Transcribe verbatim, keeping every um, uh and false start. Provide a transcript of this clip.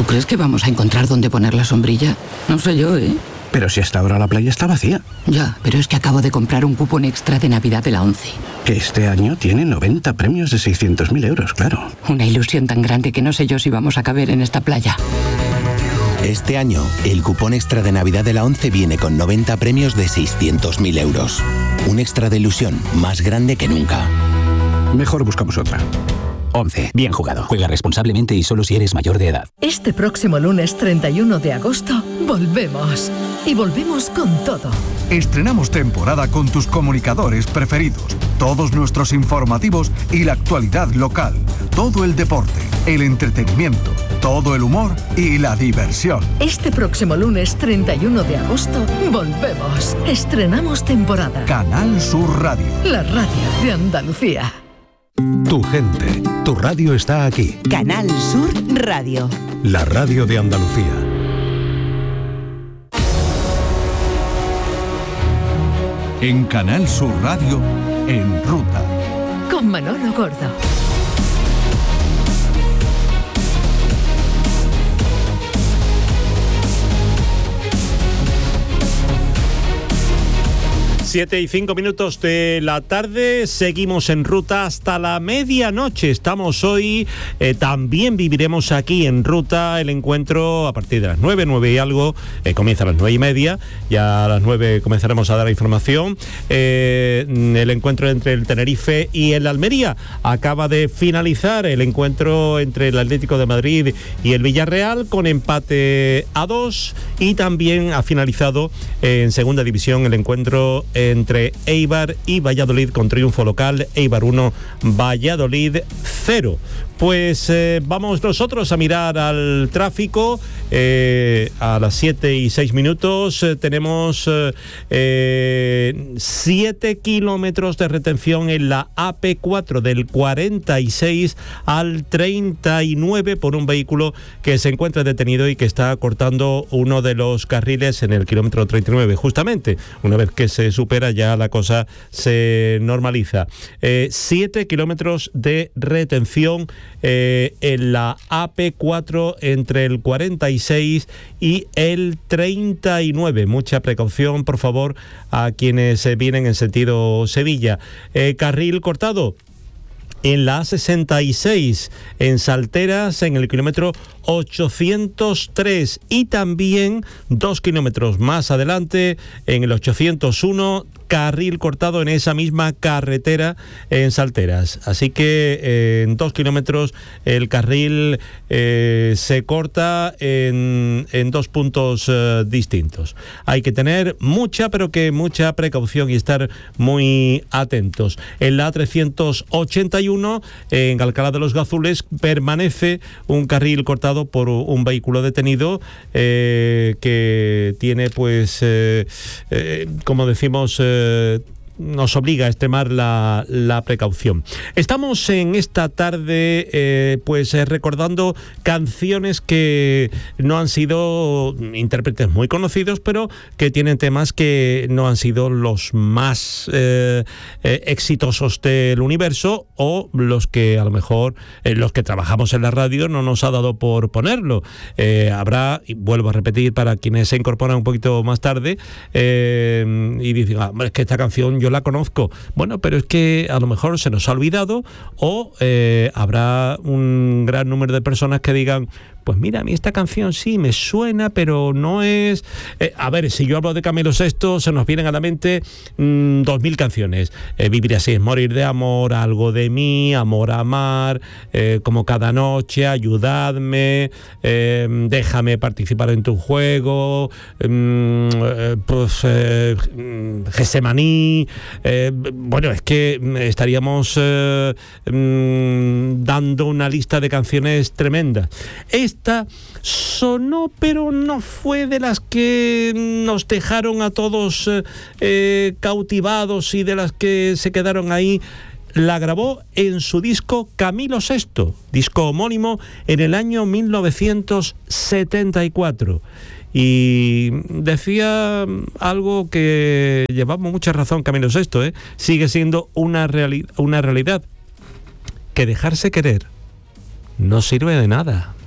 ¿Tú crees que vamos a encontrar dónde poner la sombrilla? No sé yo, ¿eh? Pero si hasta ahora la playa está vacía. Ya, pero es que acabo de comprar un cupón extra de Navidad de la ONCE. Que este año tiene noventa premios de seiscientos mil euros, claro. Una ilusión tan grande que no sé yo si vamos a caber en esta playa. Este año, el cupón extra de Navidad de la ONCE viene con noventa premios de seiscientos mil euros. Un extra de ilusión más grande que nunca. Mejor buscamos otra. ONCE. Bien jugado. Juega responsablemente y solo si eres mayor de edad. Este próximo lunes treinta y uno de agosto, volvemos. Y volvemos con todo. Estrenamos temporada con tus comunicadores preferidos, todos nuestros informativos y la actualidad local, todo el deporte, el entretenimiento, todo el humor y la diversión. Este próximo lunes treinta y uno de agosto, volvemos. Estrenamos temporada. Canal Sur Radio. La radio de Andalucía. Tu gente, tu radio está aquí. Canal Sur Radio. La radio de Andalucía. En Canal Sur Radio, En Ruta. Con Manolo Gordo. Siete y cinco minutos de la tarde, seguimos en ruta hasta la medianoche. Estamos hoy, eh, también viviremos aquí en ruta el encuentro a partir de las nueve, nueve y algo, eh, comienza a las nueve y media, ya a las nueve comenzaremos a dar la información. Eh, el encuentro entre el Tenerife y el Almería acaba de finalizar el encuentro entre el Atlético de Madrid y el Villarreal con empate a dos, y también ha finalizado eh, en segunda división el encuentro entre Eibar y Valladolid con triunfo local, Eibar uno, Valladolid cero. Pues eh, vamos nosotros a mirar al tráfico. Eh, a las siete y seis minutos eh, tenemos eh, siete kilómetros de retención en la A P cuatro del cuarenta y seis al treinta y nueve por un vehículo que se encuentra detenido y que está cortando uno de los carriles en el kilómetro treinta y nueve. Justamente, una vez que se supera ya la cosa se normaliza. Eh, siete kilómetros de retención Eh, en la A P cuatro entre el cuarenta y seis y el treinta y nueve. Mucha precaución, por favor, a quienes eh, vienen en sentido Sevilla. Eh, carril cortado en la A sesenta y seis en Salteras en el kilómetro ochocientos tres, y también dos kilómetros más adelante en el ochocientos uno, carril cortado en esa misma carretera en Salteras. Así que eh, en dos kilómetros el carril eh, se corta en, en dos puntos eh, distintos. Hay que tener mucha, pero que mucha precaución y estar muy atentos. En la A trescientos ochenta y uno, en Alcalá de los Gazules, permanece un carril cortado por un vehículo detenido eh, que tiene, pues, eh, eh, como decimos, eh, nos obliga a extremar la, la precaución. Estamos en esta tarde eh, pues eh, recordando canciones que no han sido intérpretes muy conocidos, pero que tienen temas que no han sido los más eh, eh, exitosos del universo, o los que a lo mejor eh, los que trabajamos en la radio no nos ha dado por ponerlo. Eh, habrá, y vuelvo a repetir para quienes se incorporan un poquito más tarde eh, y dicen, ah, es que esta canción yo la conozco. Bueno, pero es que a lo mejor se nos ha olvidado, o eh, habrá un gran número de personas que digan, pues mira, a mí esta canción sí me suena, pero no es... Eh, a ver, si yo hablo de Camilo sexto, se nos vienen a la mente mmm, dos mil canciones. Eh, Vivir así es morir de amor, Algo de mí, Amor a amar, eh, Como cada noche, Ayudadme, eh, Déjame participar en tu juego, eh, pues eh, Gesemaní. Eh, bueno, es que estaríamos eh, mm, dando una lista de canciones tremendas. Esta sonó, pero no fue de las que nos dejaron a todos eh, cautivados y de las que se quedaron ahí. La grabó en su disco Camilo sexto, disco homónimo, en el año mil novecientos setenta y cuatro. Y decía algo que llevamos mucha razón Camilo sexto, ¿eh? Sigue siendo una, reali- una realidad, que dejarse querer no sirve de nada.